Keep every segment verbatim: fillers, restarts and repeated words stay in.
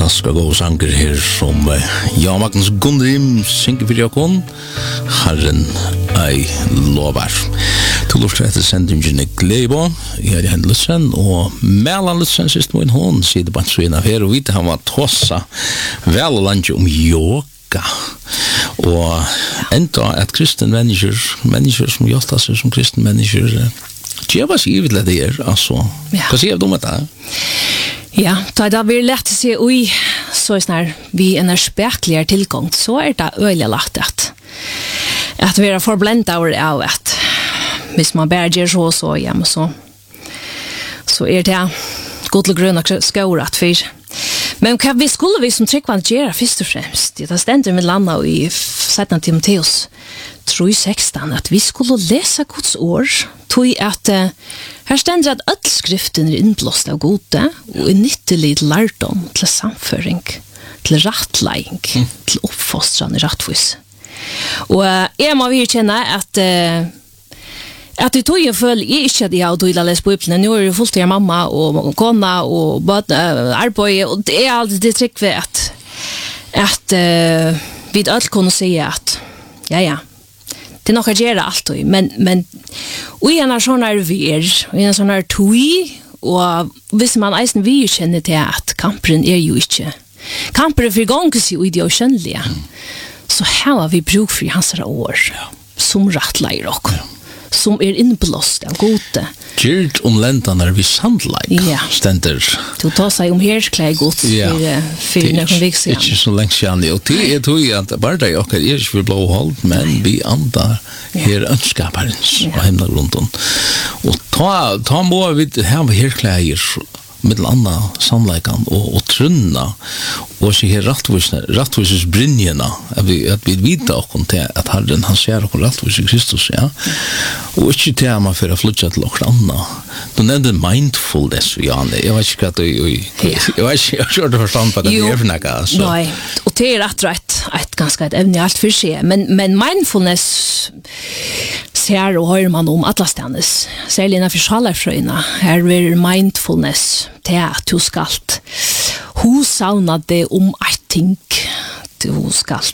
fantastiska gode sanger her som uh, Jan Magnus Gundrim synger for Jakon, Herren ei lovar. Til luftet etter sendingen i Gleibo, jeg er Henrik Lutzen, og Melan Lutzen sist må en hånd, sier det bare så inn av her, og vite han var tossa vel og lande om yoga. Og enda at kristen mennesker, mennesker som gjør seg som kristen mennesker, det var så givet det er, altså. Hva sier du om det? Ja, da det blir lett å si, oi, så er snar, vi er en spekligere tilgang, så er det øyelig lagt at, at vi er forblendet av det av at hvis man bare gjør så og så hjemme, så, så er det god til grunn og skåret for. Men hva vi skulle vi som tryggvann gjøre først og fremst, det stender med landet i Sættan Timoteus tre seksten, at vi skulle lese Guds ord, tog at uh, her stender at alle skriften er innblåst av gode, og er nyttelig til lærdom, til samføring, til rettleing, mm. til oppfostrande rettvis. Og uh, jeg må virkjenne at uh, at det tog en føl jeg ikke at jeg har tog å lese Bibelen. Nå er det fullt til mamma og kona og bøt, uh, arbeid, og det er alltid det trykk ved at at uh, vi alt kunne si at ja, ja, det er nok å gjøre alt, men, men og i en sånn er vi er, og i en sånn er tog, og hvis man eisen vi kjenner til at kampen er jo ikke, kampen er for ganges jo i det skjønnelige, så her har vi bruk for hans år, som rettleier dere. Ja. Som er innblåst av gode. Gjert om lentene er vi sandleik, ja. Stender. Du tar seg om herklei gods ja. for, for noen vik siden. Ikke så lenge siden, og det er tog at bare det er akkurat er ikke for blåhold, men vi andar her ønskaperens ja. Og hemna rundt om. Og ta, ta må vi ha herkleier mittel anna sannleikan og, og trunna og så her rattvises brinjena at vi, at vi vita okkom til at Herren han ser okkom rattvis i Kristus ja. Og ikke til at man fyrir flutja til okkur anna du nevnte mindfulness Janne jeg vet ikke hva du jeg vet ikke jeg har det forstand på det er for nekka nei, og det er rett og rett et ganske et evne alt for seg men, men mindfulness ser og hører man om atlastennes særlig innenfor sjalarfrøyna her er mindfulness til at du skal hun savner det om et ting du skal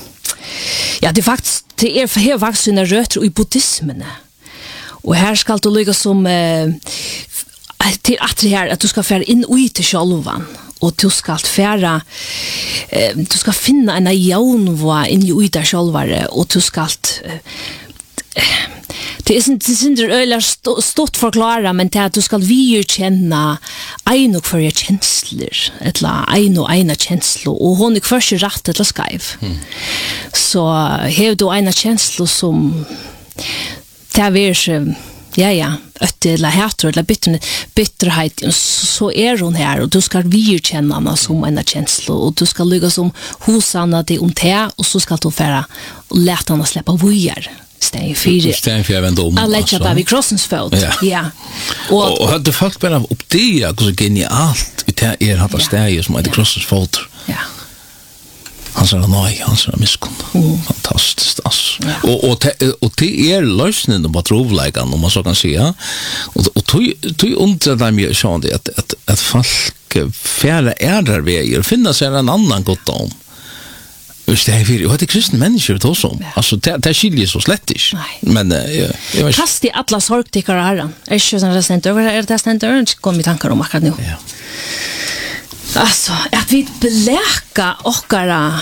ja, det er faktisk det er, det er faktisk en røtter i buddhismene og her skal du lykke som uh, til at det her at du skal fære inn ut til sjølvan og du skal fære uh, du skal finne en jaunva inn i ut til sjølvare og du skal uh, det er ikke øyelig stått forklare, men til at du skal vi kjenne en og for kjensler, eller en og en kjensler, og hun er først rett eller skrev. Mm. Så har du en kjensler som det er ikke, ja, ja, øtte eller heter eller bitterhet, så er hun her, og du skal vi kjenne henne som en kjensler, og du skal lykke som hos henne det om det, og så skal du fære og lete henne slippe vujer. Stein fyra. Stein fyra vända om. Alla lägger bara vid krossens fot. Ja. ja. Och, och hade folk bara upp det så genialt ut här är hata steg som heter krossens fot. Ja. Han sa nej, han sa miskon. Mm. Fantastiskt alltså. Ja. Och och te, och det är lösningen på trovligheten om man så kan säga. Och och tog tog undrar de mig så att att att folk färre är där vägar finna sig en annan gott om. Just det här och det är kristna människor då som alltså det det skiljer så slett inte men jag jag vet kast i alla sorgtickar här är ju sån där center över är det center kom i tankar om akkurat nu ja alltså att vi beläka ochkara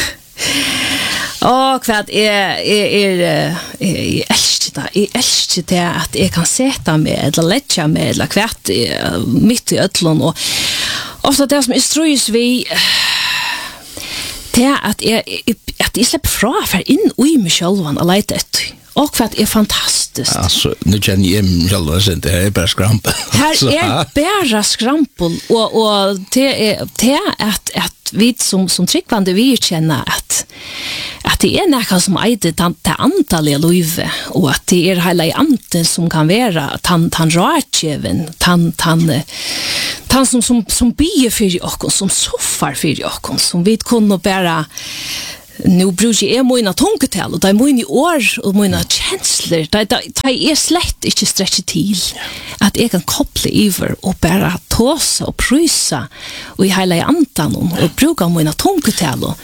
och kvart är är är älskta är älskta att jag kan sätta mig eller lägga mig eller kvart mitt i öllon och ofta det som är ströjs vi det er at jeg, at jeg slipper fra for inn og i meg selv og leite etter. Og for at det er fantastisk. Altså, nu kjenner jeg meg selv og det er bare skrampel. Her er bare skrampel, og, og det er, det er at, at vi som, som tryggvande vi kjenner at, at det er noe som eier det antallet livet, og at det er hele ante som kan være tan, tan rådkjeven, tan, tan, tan som, som, som bier for oss, som soffar for oss, som vi kunne bare nu bruker jeg mine tungetal, og det er mine år og mine kjensler, det, det, det er slett ikke stretchet til at jeg kan koble iver og bare tåse og prysa og i hele andan og bruke mine tungetal. Og,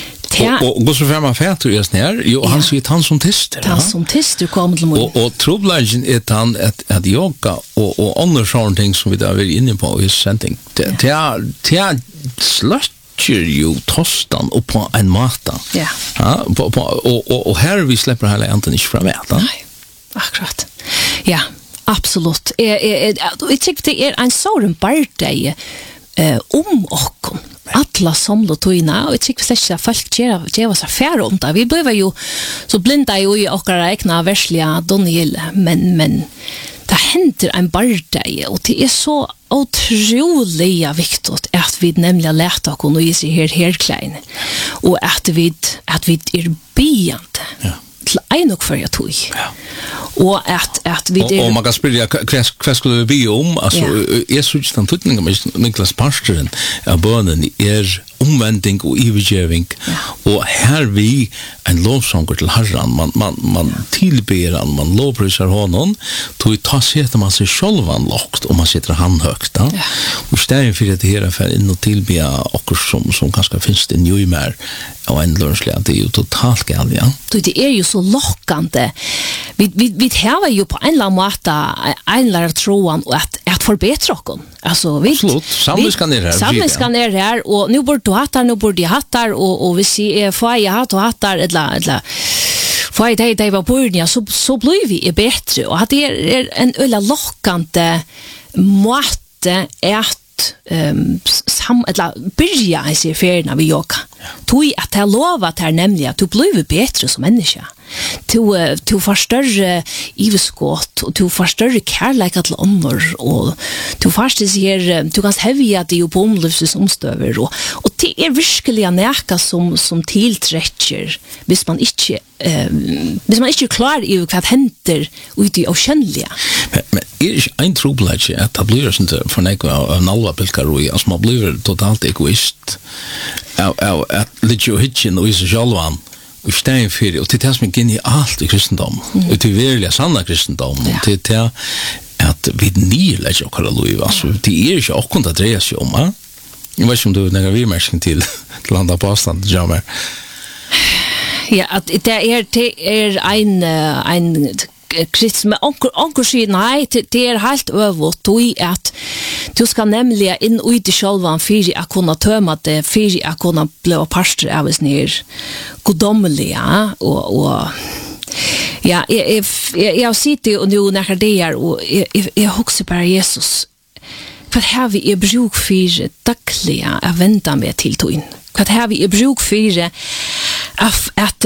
og gå så frem av fæter i snær, jo, han sier han som tister. Han som tister kommer til meg. Og, og trobladjen er han at, at yoga og, og andre sånne ting som vi da er inne på i sending, det er sløtt ju tostan och på en mata. Ja. Ja, på, på, och, och, och här vi släpper hela ändan inte fram äta. Nej, akkurat. Ja, absolut. Jag, jag, jag tycker det är en sån birthday eh, om och alla samla toina och jag tycker släcka folk ger ger oss affär om det. Vi blev ju så blinda ju i våra egna världsliga Daniel, men men det händer en birthday och det är så otroligt viktigt att vi nämligen lärta oss och se här här klein och att vi att vi är beande. Ja. Till en och för jag tog. Ja. Och att att vi det och, och man kan spela vad skulle vi be om alltså är så just den tutningen med Niklas Pastoren är bönen är omvändning och övergivning och här vi en lovsång till Herren man man man tillber han man lovprisar honom då tar sig att man sig självan lågt och man sitter han högt då ja. Och istället för att det här för in och tillbe och som som kanske finns det ju mer och en lörsliga det är ju totalt galet ja då det är ju så lockande vi vi vi har ju på en la måta en la troan och att att förbättra oss alltså vi samviskan är här samviskan är här och nu borde du hattar nu borde jag hattar och och vi ser får jag hatt och hattar eller eller får det det var början så så blir vi bättre och att det är en ölla lockande måte att um, sam eller börja i sig för när vi yoga. Tui att jag lovar att här nämligen att du blir bättre som människa. Du du får större iveskott och du får större kärlek till andra och du får ser du kan hävja det ju på omlöses omstöver och och det är verkligen näka som som tillträcker hvis man inte eh hvis man inte klar i vad händer ute i oceanlia. Men, men är det en trubbelage att det blir inte för några av nalva pilkaroi alltså man blir totalt egoist. Ja ja att lite hitchen och så självan och stehen för det och det tas mig in i allt i kristendom och det verkliga sanna kristendom och det är att vi nylägger och kallar lov alltså det är ju också kontra dreja sig om va jag vet inte om du när vi märker till landa på avstånd jammer ja att det är det är en en krist med onkel onkel säger nej det är helt över då i att du ska nämligen in ut i självan för att kunna tömma det för att kunna bli pastor av oss ner godomliga och och ja jag jag jag sitter och nu när det är och jag jag huxar bara Jesus vad har vi i bruk för dagliga att vänta med till tog vad har vi i bruk för att att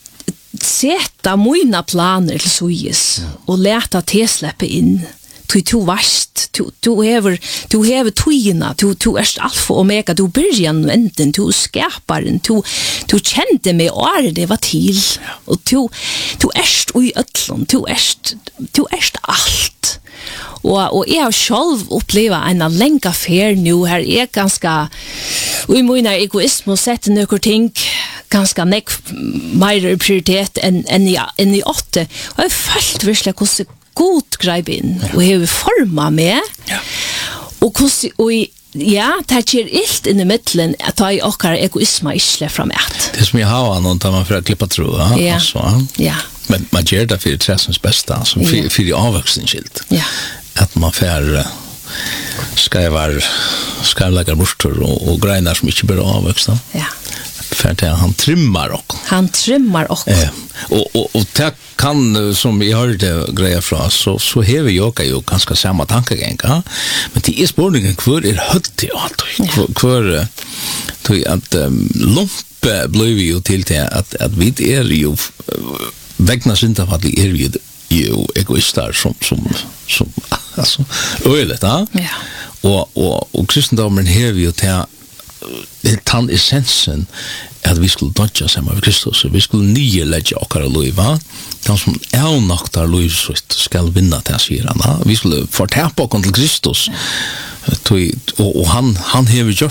sätta mina planer till såjes och låta det släppa in du du vast du du har du har tvina du du är alfa och omega du börjar vänten du skapar den du du kände mig är det var till och du du är i öllon du är du är allt och och jag har själv uppleva en länka fer nu här är ganska och i mina egoism och sätta några ting ganska neck mer prioritet än än i än i åtta och jag fällt verkligen hur god greip in och hur forma med ja. Och hur och ja det är illt in i mitten att ta i och egoism isle från ett det som jag har någon tar man för att klippa tro ja alltså ja men man gör det för intressens bästa som för för det avväxlingsskilt ja att man får skriver skriver bustor och och grejer som inte blir avväxta ja för att han trimmar och han trimmar och ja och och och det kan som vi hörde grejer från så så har vi yoga ju ganska samma tankegång ja men det är spårningen kvar är hött ja kvar tror att lumpe blev ju till det att att vi är ju vägna synda för att vi är ju ju egoistar som som som alltså ölet ja och och och kristendomen har vi ju till det tan essensen att vi skulle dodja samma med Kristus vi skulle nye lägga och kara lova de som är naktar lov ska vinna det säger han vi skulle förtäpa kon till Kristus och och han han har gjort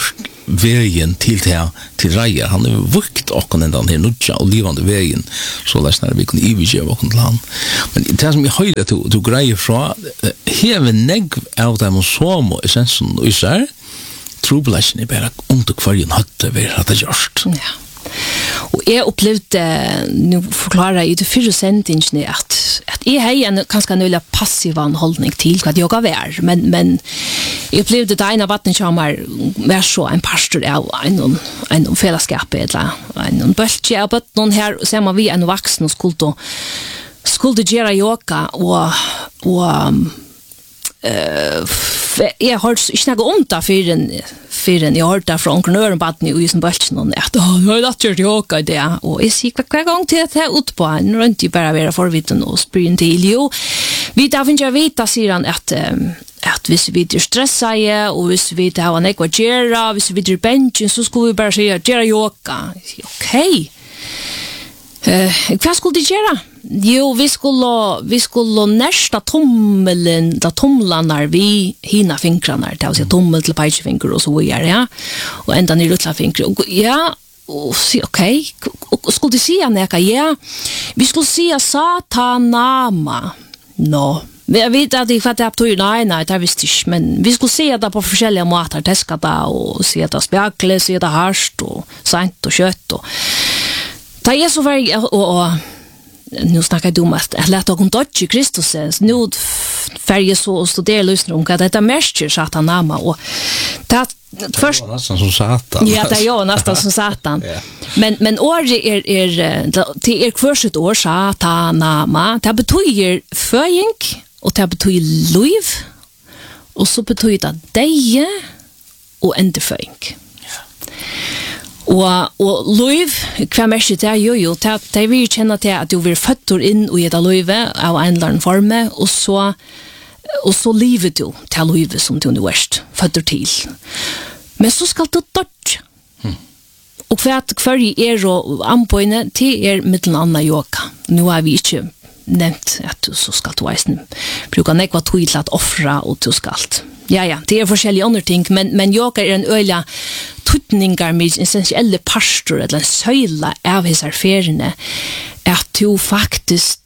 vägen till till till Raja. Han är vukt och kan den här nutja och livande vägen så läsnar vi kan ivige och kan land. Men det som jag höjde till du grejer från heaven neg out dem som essensen och så här trubulation är bara under kvarjen hade vi hade gjort. Ja. Og jeg opplevde, nu forklarer jeg i det fyrre sendingen at, at jeg har en ganske nøylig passiv anholdning til hva det jeg var, men, men jeg opplevde det ene vatten som var så en pastor av en, en fellesskap, eller en bølge av bøtten her, og ser man vi en vaksen og skulle, skulle gjøre yoga, og, og uh, jeg har ikke noe om det for en för en jag har hört från onkeln Örenbatten i som bälchen och att jag har lärt gjort yoga det och jag ser hver gång till att jag ut på en runt ju bara vara förvitten och sprin till jo vi där finns jag vita sidan att att hvis vi är stressade och hvis vi har en ekvagera hvis vi är benchen så skulle vi bara säga göra yoga okej Eh, vad skulle du göra? Jo, vi skulle vi skulle nästa tommelen, da tomlanar vi hina fingrarna, det vill säga tommel till pekfinger och så vidare, ja. Och ända ner till fingrar. Och ja, och så okej. Och skulle du säga näka ja. Vi skulle säga satanama. No. Jag vet att det fattar på nej nej det visste jag men vi skulle se det på olika måter testa det och se det spjäkle se det harst och sant och kött och det är så väl och, och nu snackar du om att jag lät om Dodge Kristus nu färger så och studera lyssna om vad detta mäster satan namn och det först nästan som satan. Ja, det är ju nästan som satan. Ja. Men men år är är till er första år satan namn det betyder föring och det betyder liv och så betyder det deje och endeföring. Og og Louis kvæmæski der jo jo ta ta vi kjenner til at du vil føtter inn og i det løyve av en eller annen forme og så og så livet du til løyve som du er føtter til. Men så skal du dodge. Hmm. Og for at hver er og anbøyne til er mittelen anna yoga. Nå har vi ikke nevnt at du så skal du eisen bruke nekva tog til at offra og du skal. Ja, ja, det er forskjellige andre ting, men, men yoga er en øyla tutningar med essentielle pastor eller en søyla av hese feriene at du faktisk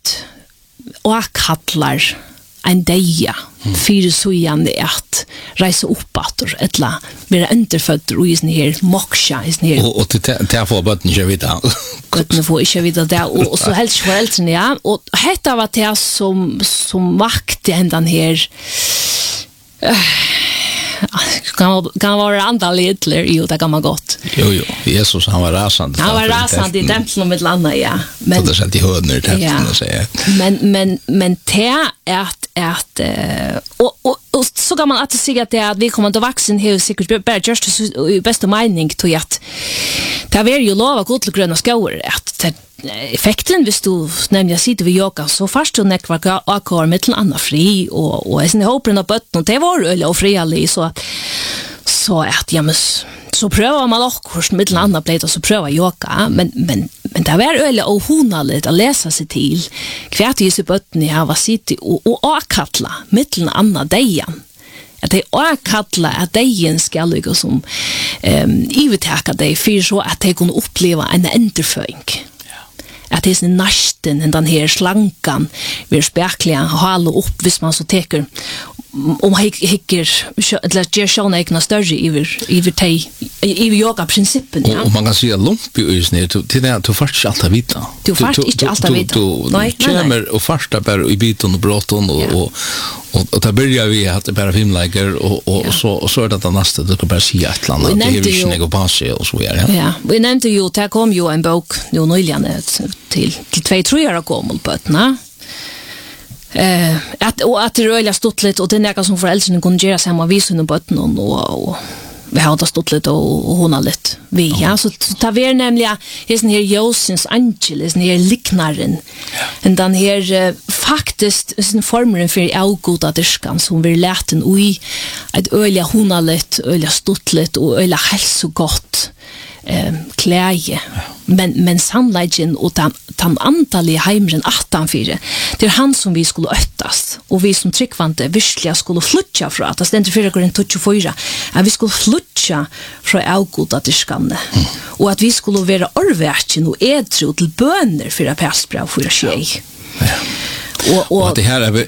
åkallar en deia mm. fyrir søyane at reise oppater eller være underfødder og i sånne her moksja i sånne her og, og til å få bøtten ikke vite bøtten få ikke vite det og, og så helst foreldrene ja og hetta var det som, som vakte den her uh, kan kan vara andra Hitler ju det kan man gott. Jo jo, Jesus han var rasande. Han var rasande i templet med landa ja. Men det sätter hörner det kan säga. Men men men det är att att och och och så kan man att säga att det att vi kommer att vuxen här säkert bara just i bästa mening till att det är ju lova gott och gröna skor att effekten hvis du nämligen sitter vid yoga så fast du nekvar akvar mittel anna fri och och sen hoppen på botten och det var öl och friali så att så att ja men så prövar man också mittel anna plats så pröva yoga men men men det var öl och honaligt att läsa sig till kvärt i sig botten i har sitter och och akatla mittel anna dejan att det är kalla att dejen ska ligga som ehm ivetaka dig för så att det kan uppleva en endeföring. Att det är nästan den här slankan vi spärkliga hålla upp hvis man så teker om hicker eller ger såna egna större över över tej i yoga principen ja och man kan säga lump i snä till det att du fast allt vita du fast inte allt vita nej nej och första bara i biten och broton och och och där börjar vi att det bara filmlägger och och så och så är det nästa du kan bara se ett land det är ju något på sig och så ja ja vi nämnde ju att kom ju en bok nu nyligen till till två tre år gammel på det Eh att och att det rölla stått lite och det är något som föräldrarna kunde göra samma visen och botten och och vi har det stått lite och hon har lite vi ja så tar vi nämligen är sån här Josens Angeles när liknaren och den här faktiskt en formel för avgoda diskan som vi lärt en oj ett öliga hon har lite öliga stått lite och öliga hälsogott eh, kläje. Men, men sannleggen och den, den antalliga heimren attanfyra, det är han som vi skulle öttas. Och vi som tryckvante virkliga skulle flytta från att det ständer fyra går in tjugofyra, att vi skulle flytta från avgoda till skanne. Mm. Och att vi skulle vara orverken och edtro till böner för att pestbra för tjej. Ja. Och, och, och det här är